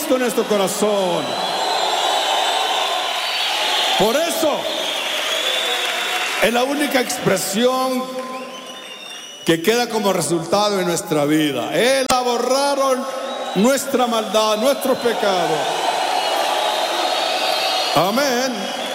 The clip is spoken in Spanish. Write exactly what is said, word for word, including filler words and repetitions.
Cristo en nuestro corazón. Por eso es la única expresión que queda como resultado en nuestra vida. Él ha borrado nuestra maldad, nuestros pecados. Amén.